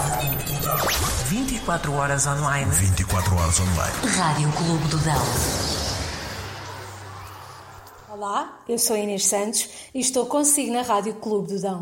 24 horas online. 24 horas online. Rádio Clube do Dão. Olá, eu sou Inês Santos e estou consigo na Rádio Clube do Dão.